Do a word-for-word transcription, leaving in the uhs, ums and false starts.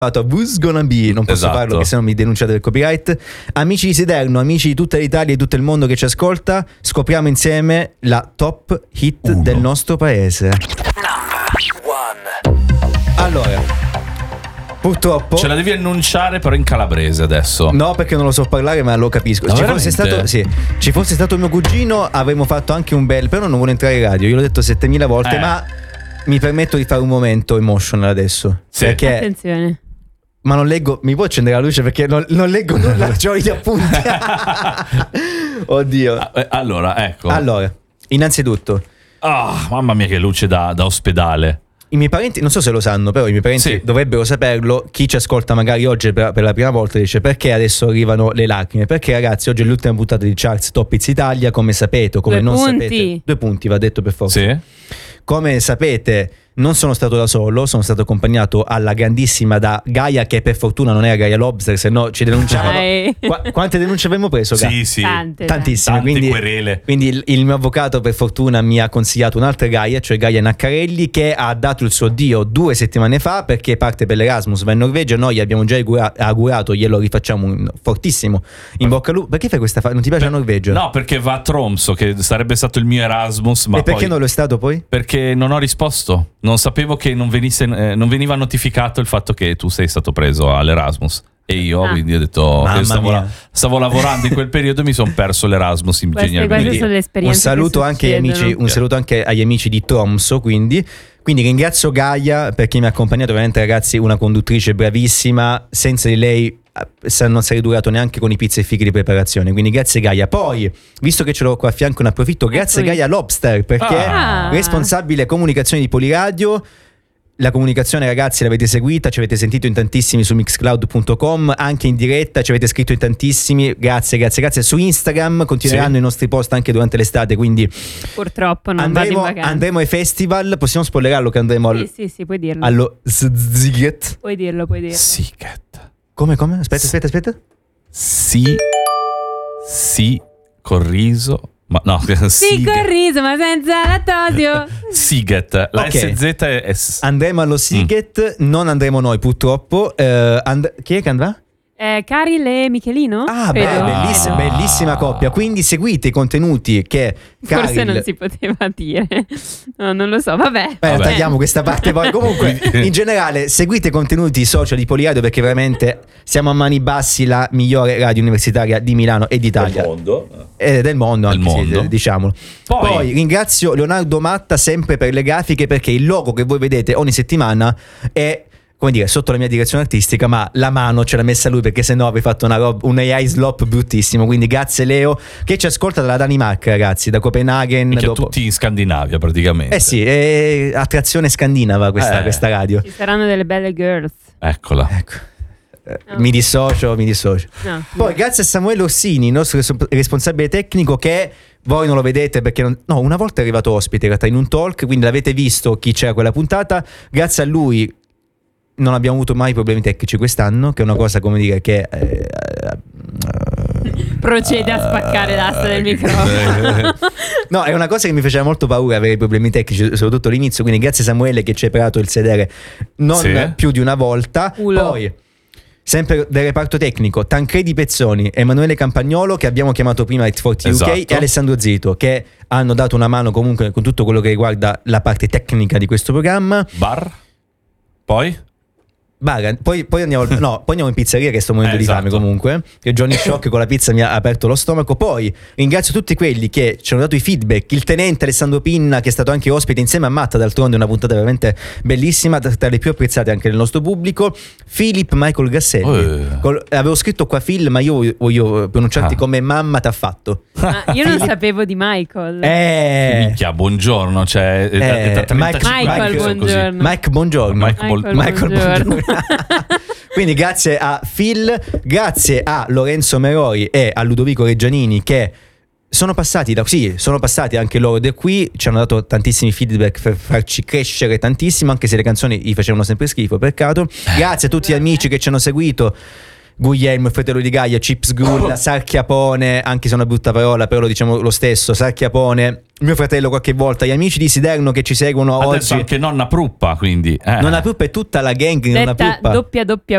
Who's Gonna Be, non posso Esatto. farlo che se no mi denunciate del copyright. Amici di Siderno, amici di tutta l'Italia e tutto il mondo che ci ascolta, scopriamo insieme la top hit Uno. del nostro paese. Allora, purtroppo Ce la devi annunciare però in calabrese adesso. no, perché non lo so parlare, ma lo capisco. No, Ci fosse, veramente? stato, sì, ci fosse stato mio cugino, avremmo fatto anche un bel. Però non vuole entrare in radio. Io l'ho detto settemila volte, Eh. ma mi permetto di fare un momento emotional adesso. Sì. Perché Attenzione. Ma non leggo, mi può accendere la luce perché non, non leggo nulla, c'ho gli appunti. Oddio. Ah, eh, Allora, ecco. Allora, innanzitutto, Ah, mamma mia che luce da, da ospedale. i miei parenti, non so se lo sanno, però i miei parenti Sì. dovrebbero saperlo. Chi ci ascolta magari oggi per, per la prima volta dice: perché adesso arrivano le lacrime? Perché ragazzi, oggi è l'ultima puntata di Charts Top Hits Italia, come sapete o come Due non punti. sapete. Due punti, va detto per forza. Sì? Come sapete, non sono stato da solo, sono stato accompagnato alla grandissima da Gaia, che per fortuna non era Gaia Lobster, se no ci denunciavano. Dai. Qua- quante denunce avremmo preso, Gaia? Sì, sì. Tante, Tantissime, Tante quindi, querele. quindi il, il mio avvocato per fortuna mi ha consigliato un'altra Gaia, cioè Gaia Naccarelli, che ha dato il suo addio due settimane fa perché parte per l'Erasmus, va in Norvegia. Noi abbiamo già augura- augurato, glielo rifacciamo un fortissimo in bocca al lupo. Perché fai questa fa- non ti piace la Norvegia? No, perché va a Tromso, che sarebbe stato il mio Erasmus, ma E perché poi- non lo è stato poi? Perché non ho risposto. Non sapevo che non, venisse, eh, non veniva notificato il fatto che tu sei stato preso all'Erasmus. E io Ah. quindi ho detto Mamma io stavo, mia. la- stavo lavorando in quel periodo e mi sono perso l'Erasmus in Queste- ingegneria. queste Quindi- sono le Un esperienze saluto che anche agli amici, succedono. un saluto anche agli amici di Tromso, quindi. Quindi ringrazio Gaia perché mi ha accompagnato, veramente ragazzi, una conduttrice bravissima. Senza di lei eh, non sarei durato neanche con i pizza e fichi di preparazione. Quindi grazie Gaia. Poi, visto che ce l'ho qua a fianco, ne approfitto. Grazie Eccomi. Gaia Lobster perché Ah. responsabile comunicazione di Poliradio. La comunicazione, ragazzi, l'avete seguita, ci avete sentito in tantissimi su mixcloud punto com, anche in diretta, ci avete scritto in tantissimi. Grazie, grazie, grazie. Su Instagram continueranno Sì. i nostri post anche durante l'estate, quindi Purtroppo non andremo, vado in vacanza. andremo ai festival. Possiamo spoilerarlo che andremo al, Sì, sì, sì, puoi dirlo. allo Ziget. Puoi dirlo, puoi dirlo. Siget. Come, come? Aspetta, aspetta, aspetta. Sì. Sì. Col riso. Ma no, Sì, Siget. col riso, ma senza lattosio. Siget. La Ok. S Z è S- Andremo allo Siget, non andremo noi purtroppo. Eh, and- chi è che andrà? Eh, Caril e Michelino? Ah, beh, Credo. bellissima, bellissima coppia. Quindi seguite i contenuti che Forse Caril- non si poteva dire. No, non lo so, vabbè. Beh, Vabbè. tagliamo questa parte poi. Comunque, in generale, seguite i contenuti social di Poliradio perché veramente siamo a mani bassi la migliore radio universitaria di Milano e d'Italia. mondo. Eh, del mondo, Del anche, sì, mondo. diciamolo. Poi- Poi ringrazio Leonardo Matta sempre per le grafiche, perché il logo che voi vedete ogni settimana è, come dire, sotto la mia direzione artistica, ma la mano ce l'ha messa lui perché sennò avrei fatto una rob- un A I slop bruttissimo. Quindi grazie Leo, che ci ascolta dalla Danimarca, ragazzi, da Copenaghen. Minchia, dopo- tutti in Scandinavia praticamente. Eh sì, è attrazione scandinava questa, Eh. questa radio. Ci saranno delle belle girls. Eccola. Ecco. Eh, Mi dissocio, mi dissocio. No. Poi grazie a Samuele Orsini, il nostro res- responsabile tecnico, che voi non lo vedete perché non- no, una volta è arrivato ospite in realtà in un talk, quindi l'avete visto chi c'era quella puntata. Grazie a lui non abbiamo avuto mai problemi tecnici quest'anno, che è una cosa, come dire, che eh, Procede a spaccare l'asta del microfono. no, è una cosa che mi faceva molto paura avere problemi tecnici, soprattutto all'inizio. Quindi grazie Samuele che ci hai operato il sedere non Sì. più di una volta. Culo. Poi sempre del reparto tecnico, Tancredi Pezzoni, Emanuele Campagnolo, che abbiamo chiamato prima at quaranta U K, Esatto. e Alessandro Zito, che hanno dato una mano comunque con tutto quello che riguarda la parte tecnica di questo programma. Bar. Poi? Baga, poi, poi, andiamo, no, poi andiamo in pizzeria, che sto morendo Eh, di fame esatto. comunque, che Johnny Shock con la pizza mi ha aperto lo stomaco. Poi ringrazio tutti quelli che ci hanno dato i feedback, il tenente Alessandro Pinna, che è stato anche ospite insieme a Matta, d'altronde una puntata veramente bellissima, tra, tra le più apprezzate anche nel nostro pubblico. Philip Michael Gasselli, Eh. Col- avevo scritto qua Phil, ma io voglio pronunciarti Ah. come mamma t'ha fatto. Ma io non sapevo di Michael. Eh, Minchia, buongiorno. Cioè, è da- è da Eh, trentacinque Mike- anni che Michael, sono così. buongiorno. Mike buongiorno. Mike Bol- Michael, Michael buongiorno. buongiorno. Quindi grazie a Phil, grazie a Lorenzo Merori e a Ludovico Reggianini, che sono passati da sì, sono passati anche loro da qui, ci hanno dato tantissimi feedback per farci crescere tantissimo, anche se le canzoni gli facevano sempre schifo, peccato. Grazie a tutti gli amici che ci hanno seguito. Guglielmo, il fratello di Gaia, Chips Grulla, Sarchiapone, anche se è una brutta parola, però lo diciamo lo stesso, Sarchiapone, mio fratello qualche volta, gli amici di Siderno che ci seguono adesso oggi. Anche nonna Pruppa, quindi. Eh. Nonna Pruppa è tutta la gang di Nonna Detta Pruppa. doppia doppia